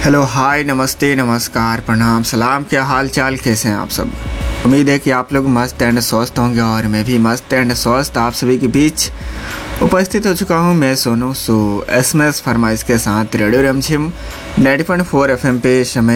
Hello, हाय, नमस्ते, नमस्कार, प्रणाम, सलाम। क्या हाल चाल, कैसे हैं आप सब? उम्मीद है कि आप लोग मस्त एंड स्वस्थ होंगे और मैं भी मस्त एंड स्वस्थ आप सभी के बीच उपस्थित हो चुका हूं। मैं सोनू एसएमएस फरमाइश के साथ रेडियो रिमझिम 90.4 एफएम पे समय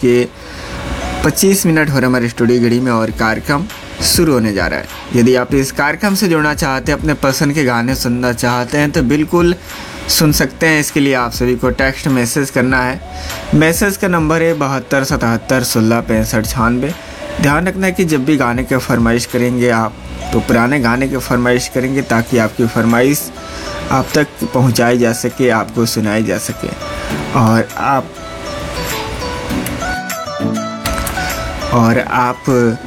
9:25 हो रहे हमारे स्टूडियो घड़ी में और कार्यक्रम शुरू होने जा रहा है। यदि आप इस कार्यक्रम से जुड़ना चाहते हैं, अपने पसंद के गाने सुनना चाहते हैं तो बिल्कुल सुन सकते हैं। इसके लिए आप सभी को टेक्स्ट मैसेज करना है। मैसेज का नंबर है 7277166596। ध्यान रखना है कि जब भी गाने की फरमाइश करेंगे आप तो पुराने गाने की फरमाइश करेंगे ताकि आपकी फरमाइश आप तक पहुंचाई जा सके, आपको सुनाई जा सके। और आप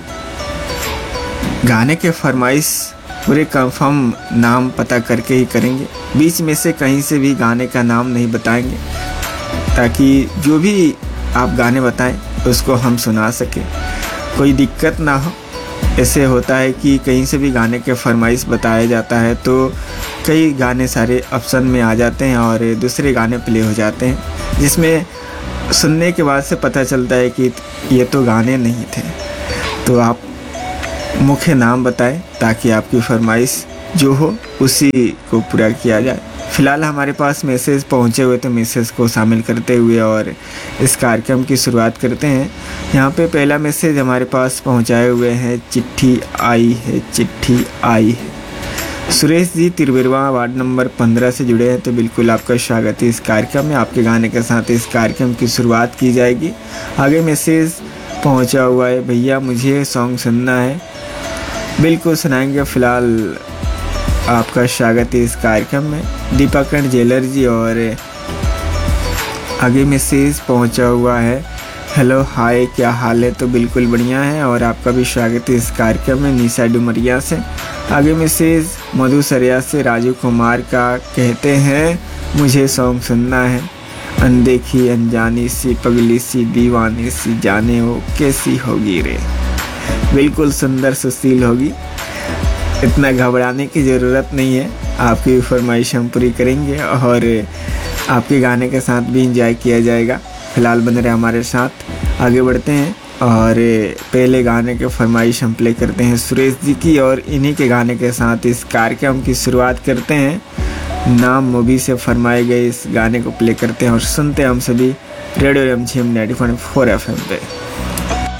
गाने के फरमाइश पूरे कंफर्म नाम पता करके ही करेंगे। बीच में से कहीं से भी गाने का नाम नहीं बताएंगे ताकि जो भी आप गाने बताएं उसको हम सुना सकें, कोई दिक्कत ना हो। ऐसे होता है कि कहीं से भी गाने के फरमाइश बताया जाता है तो कई गाने सारे ऑप्शन में आ जाते हैं और दूसरे गाने प्ले हो जाते हैं, जिसमें सुनने के बाद से पता चलता है कि ये तो गाने नहीं थे। तो आप मुख्य नाम बताएं ताकि आपकी फरमाइश जो हो उसी को पूरा किया जाए। फ़िलहाल हमारे पास मैसेज पहुंचे हुए तो मैसेज को शामिल करते हुए और इस कार्यक्रम की शुरुआत करते हैं। यहाँ पे पहला मैसेज हमारे पास पहुंचाए हुए हैं, चिट्ठी आई है। सुरेश जी तिरबिरवा वार्ड नंबर 15 से जुड़े हैं, तो बिल्कुल आपका स्वागत है इस कार्यक्रम में। आपके गाने के साथ इस कार्यक्रम की शुरुआत की जाएगी। आगे मैसेज पहुंचा हुआ है, भैया मुझे सॉन्ग सुनना है, बिल्कुल सुनाएंगे। फ़िलहाल आपका स्वागत है इस कार्यक्रम में, दीपाकरण जेलर जी। और आगे मैसेज पहुंचा हुआ है, हेलो हाय क्या हाल है, तो बिल्कुल बढ़िया है और आपका भी स्वागत है इस कार्यक्रम में, निशा डुमरिया से। आगे मैसेज मधुसरिया से राजू कुमार का, कहते हैं मुझे सॉन्ग सुनना है, अनदेखी अनजानी सी पगली सी दीवानी सी, जाने वो कैसी होगी रे। बिल्कुल सुंदर सुशील होगी, इतना घबराने की ज़रूरत नहीं है। आपकी फरमाइश हम पूरी करेंगे और आपके गाने के साथ भी एंजॉय किया जाएगा। फ़िलहाल बने रहे हमारे साथ, आगे बढ़ते हैं और पहले गाने के फरमाइश हम प्ले करते हैं सुरेश जी की, और इन्हीं के गाने के साथ इस कार्यक्रम की शुरुआत करते हैं। नाम मूवी से फरमाए गए इस गाने को प्ले करते हैं और सुनते हैं हम सभी रेडियो रिमझिम 90.4 एफएम पे।